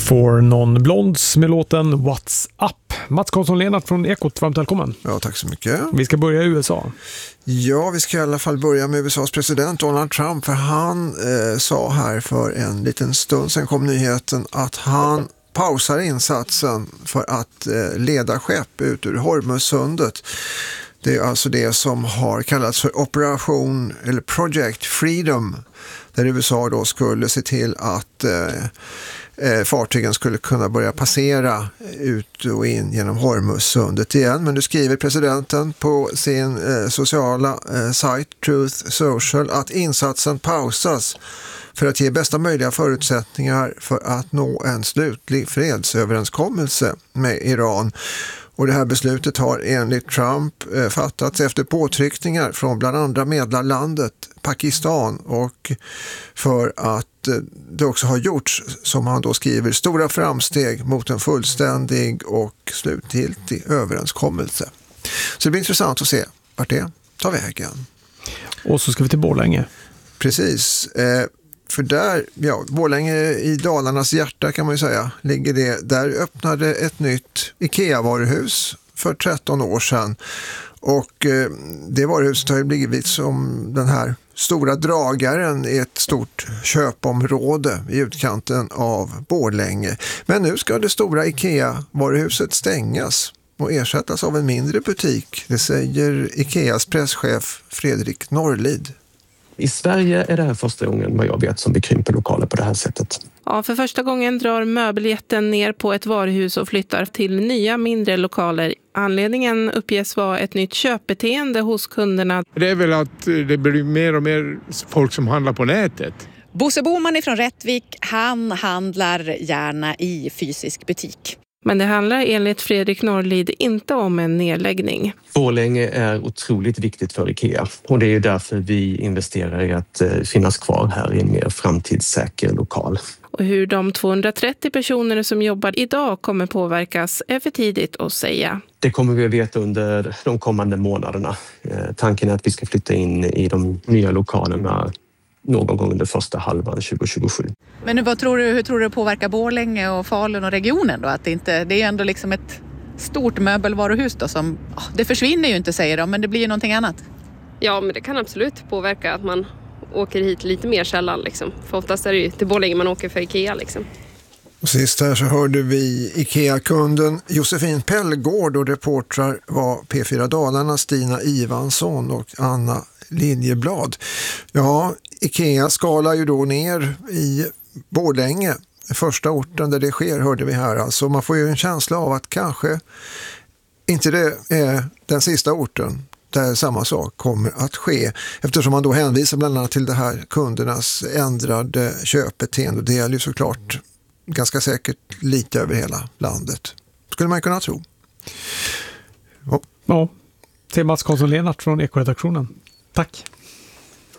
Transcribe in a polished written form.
For Non-Blondes med låten What's Up. Mats Karlsson-Lennart från Ekot, varmt välkommen. Ja, tack så mycket. Vi ska börja i USA. Ja, vi ska i alla fall börja med USAs president Donald Trump, för han sa här för en liten stund sedan kom nyheten att han pausar insatsen för att leda skepp ut ur Hormuzsundet. Det är alltså det som har kallats för Operation eller Project Freedom, där USA då skulle se till att fartygen skulle kunna börja passera ut och in genom Hormuzsundet igen. Men nu skriver presidenten på sin sociala sajt Truth Social att insatsen pausas för att ge bästa möjliga förutsättningar för att nå en slutlig fredsöverenskommelse med Iran. Och det här beslutet har enligt Trump fattats efter påtryckningar från bland andra medlarlandet Pakistan, och för att det också har gjorts, som han då skriver, stora framsteg mot en fullständig och slutgiltig överenskommelse. Så det blir intressant att se vart det tar vägen. Och så ska vi till Borlänge. Precis. För där, Borlänge i Dalarnas hjärta kan man ju säga, ligger det. Där öppnade ett nytt IKEA-varuhus för 13 år sedan. Och det varuhuset har ju blivit som den här stora dragaren i ett stort köpområde i utkanten av Borlänge. Men nu ska det stora IKEA-varuhuset stängas och ersättas av en mindre butik. Det säger IKEAs presschef Fredrik Norlid. I Sverige är det här första gången vad jag vet som vi krymper lokaler på det här sättet. Ja, för första gången drar möbeljätten ner på ett varuhus och flyttar till nya mindre lokaler. Anledningen uppges vara ett nytt köpbeteende hos kunderna. Det är väl att det blir mer och mer folk som handlar på nätet. Bosse Boman från Rättvik, han handlar gärna i fysisk butik. Men det handlar enligt Fredrik Norlid inte om en nedläggning. Borlänge är otroligt viktigt för IKEA och det är ju därför vi investerar i att finnas kvar här i en mer framtidssäker lokal. Och hur de 230 personer som jobbar idag kommer påverkas är för tidigt att säga. Det kommer vi att veta under de kommande månaderna. Tanken är att vi ska flytta in i de nya lokalerna någon gång under första halvan 2027. Men hur tror du det påverkar Borlänge och Falun och regionen då? Att det är ju ändå liksom ett stort möbelvaruhus då som, det försvinner ju inte säger de, men det blir ju någonting annat. Ja, men det kan absolut påverka att man åker hit lite mer sällan liksom. För oftast är det ju till Borlänge man åker för IKEA liksom. Och sist här så hörde vi IKEA-kunden Josefin Pellgård, och reportrar var P4 Dalarna Stina Ivansson och Anna Liljeblad. Ja, IKEA skalar ju då ner i Borlänge, första orten där det sker, hörde vi här. Alltså man får ju en känsla av att kanske inte det är den sista orten där samma sak kommer att ske, eftersom man då hänvisar bland annat till det här kundernas ändrade köpbeteende. Det gäller ju såklart ganska säkert lite över hela landet, skulle man kunna tro. Ja, till Mats Karlsson-Lennart från Ekoredaktionen. Tack.